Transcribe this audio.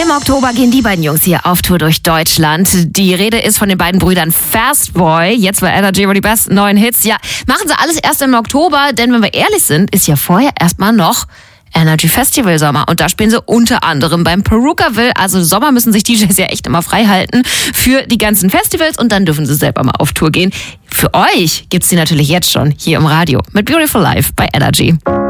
Im Oktober gehen die beiden Jungs hier auf Tour durch Deutschland. Die Rede ist von den beiden Brüdern Fastboy. Jetzt bei Energy über die besten neuen Hits. Ja, machen sie alles erst im Oktober, denn wenn wir ehrlich sind, ist ja vorher erstmal noch Energy Festival Sommer. Und da spielen sie unter anderem beim Perukaville. Also Sommer müssen sich DJs ja echt immer frei halten für die ganzen Festivals und dann dürfen sie selber mal auf Tour gehen. Für euch gibt's die natürlich jetzt schon hier im Radio mit Beautiful Life bei Energy.